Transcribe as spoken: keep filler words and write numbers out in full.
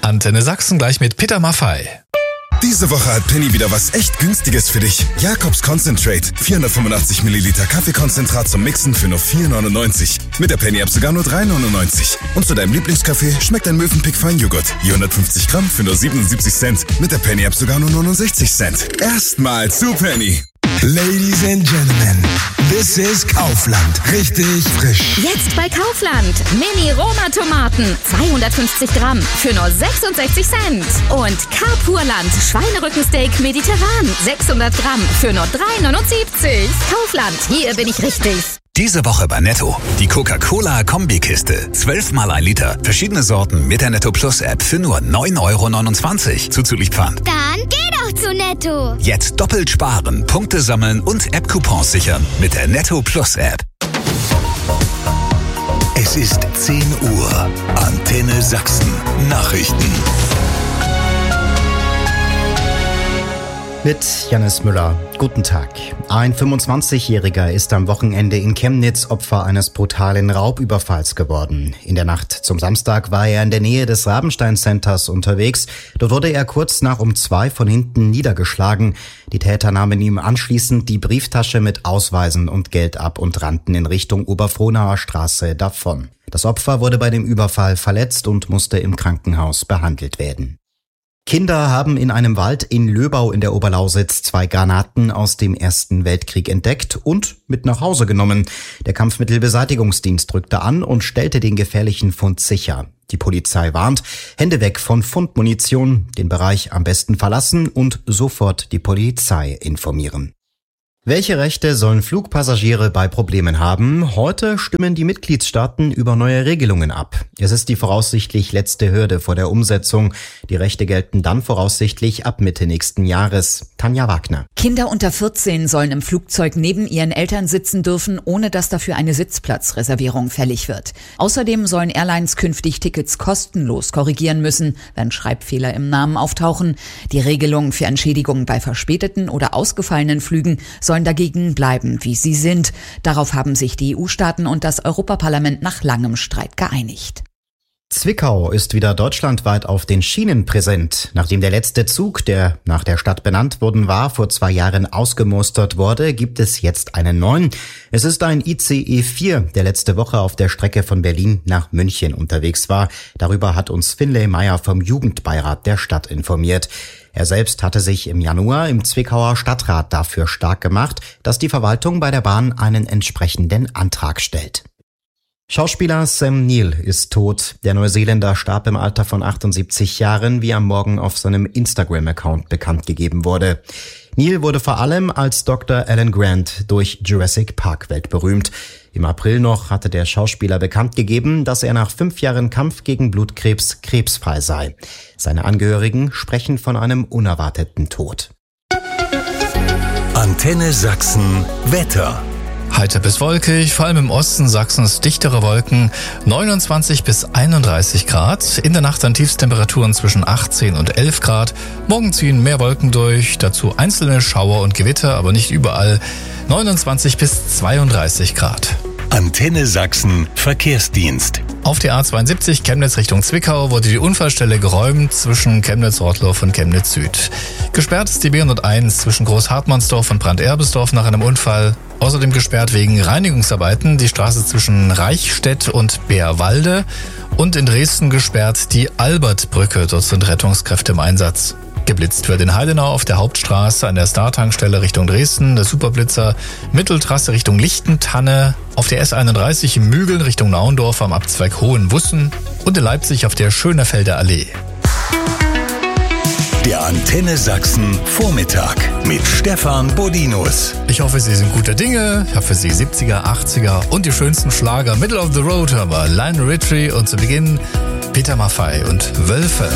Antenne Sachsen gleich mit Peter Maffay. Diese Woche hat Penny wieder was echt Günstiges für dich. Jakobs Concentrate. vierhundertfünfundachtzig Milliliter Kaffeekonzentrat zum Mixen für nur vier neunundneunzig. Mit der Penny-App sogar nur drei neunundneunzig. Und zu deinem Lieblingskaffee schmeckt ein Mövenpick Feinjoghurt. Je hundertfünfzig Gramm für nur siebenundsiebzig Cent. Mit der Penny-App sogar nur neunundsechzig Cent. Erstmal zu Penny. Ladies and Gentlemen, this is Kaufland. Richtig frisch. Jetzt bei Kaufland. Mini-Roma-Tomaten. zweihundertfünfzig Gramm für nur sechsundsechzig Cent. Und Carpurland Schweinerückensteak mediterran. sechshundert Gramm für nur drei neunundsiebzig. Kaufland, hier bin ich richtig. Diese Woche bei Netto. Die Coca-Cola-Kombikiste. zwölf mal ein Liter. Verschiedene Sorten mit der Netto Plus App für nur neun Euro neunundzwanzig. Zuzüglich Pfand. Dann geh doch zu Netto. Jetzt doppelt sparen, Punkte sammeln und App-Coupons sichern mit der Netto Plus App. Es ist zehn Uhr. Antenne Sachsen. Nachrichten. Mit Jannis Müller. Guten Tag. Ein fünfundzwanzigjähriger ist am Wochenende in Chemnitz Opfer eines brutalen Raubüberfalls geworden. In der Nacht zum Samstag war er in der Nähe des Rabenstein Centers unterwegs. Dort wurde er kurz nach um zwei von hinten niedergeschlagen. Die Täter nahmen ihm anschließend die Brieftasche mit Ausweisen und Geld ab und rannten in Richtung Oberfrohnauer Straße davon. Das Opfer wurde bei dem Überfall verletzt und musste im Krankenhaus behandelt werden. Kinder haben in einem Wald in Löbau in der Oberlausitz zwei Granaten aus dem Ersten Weltkrieg entdeckt und mit nach Hause genommen. Der Kampfmittelbeseitigungsdienst rückte an und stellte den gefährlichen Fund sicher. Die Polizei warnt, Hände weg von Fundmunition, den Bereich am besten verlassen und sofort die Polizei informieren. Welche Rechte sollen Flugpassagiere bei Problemen haben? Heute stimmen die Mitgliedstaaten über neue Regelungen ab. Es ist die voraussichtlich letzte Hürde vor der Umsetzung. Die Rechte gelten dann voraussichtlich ab Mitte nächsten Jahres. Tanja Wagner. Kinder unter vierzehn sollen im Flugzeug neben ihren Eltern sitzen dürfen, ohne dass dafür eine Sitzplatzreservierung fällig wird. Außerdem sollen Airlines künftig Tickets kostenlos korrigieren müssen, wenn Schreibfehler im Namen auftauchen. Die Regelungen für Entschädigungen bei verspäteten oder ausgefallenen Flügen sollen dagegen bleiben, wie sie sind. Darauf haben sich die E U-Staaten und das Europaparlament nach langem Streit geeinigt. Zwickau ist wieder deutschlandweit auf den Schienen präsent. Nachdem der letzte Zug, der nach der Stadt benannt worden war, vor zwei Jahren ausgemustert wurde, gibt es jetzt einen neuen. Es ist ein I C E vier, der letzte Woche auf der Strecke von Berlin nach München unterwegs war. Darüber hat uns Finlay Meyer vom Jugendbeirat der Stadt informiert. Er selbst hatte sich im Januar im Zwickauer Stadtrat dafür stark gemacht, dass die Verwaltung bei der Bahn einen entsprechenden Antrag stellt. Schauspieler Sam Neill ist tot. Der Neuseeländer starb im Alter von achtundsiebzig Jahren, wie am Morgen auf seinem Instagram-Account bekannt gegeben wurde. Neill wurde vor allem als Doktor Alan Grant durch Jurassic Park weltberühmt. Im April noch hatte der Schauspieler bekannt gegeben, dass er nach fünf Jahren Kampf gegen Blutkrebs krebsfrei sei. Seine Angehörigen sprechen von einem unerwarteten Tod. Antenne Sachsen Wetter. Heiter bis wolkig, vor allem im Osten Sachsens dichtere Wolken, neunundzwanzig bis einunddreißig Grad. In der Nacht dann Tiefstemperaturen zwischen achtzehn und elf Grad. Morgen ziehen mehr Wolken durch, dazu einzelne Schauer und Gewitter, aber nicht überall. neunundzwanzig bis zweiunddreißig Grad. Antenne Sachsen Verkehrsdienst. Auf der A zweiundsiebzig Chemnitz Richtung Zwickau wurde die Unfallstelle geräumt zwischen Chemnitz-Rottloff und Chemnitz Süd. Gesperrt ist die B hunderteins zwischen Großhartmannsdorf und Branderbesdorf nach einem Unfall. Außerdem gesperrt wegen Reinigungsarbeiten die Straße zwischen Reichstätt und Bärwalde und in Dresden gesperrt die Albertbrücke. Dort sind Rettungskräfte im Einsatz. Geblitzt wird in Heidenau auf der Hauptstraße an der Star-Tankstelle Richtung Dresden, der Superblitzer, Mitteltrasse Richtung Lichtentanne, auf der S einunddreißig im Mügeln Richtung Naundorf am Abzweig Hohenwussen und in Leipzig auf der Schönefelder Allee. Der Antenne Sachsen Vormittag mit Stefan Bodinus. Ich hoffe, Sie sind guter Dinge. Ich habe für Sie siebziger, achtziger und die schönsten Schlager. Middle of the Road, aber Lionel Richie und zu Beginn Peter Maffay und Wölfe.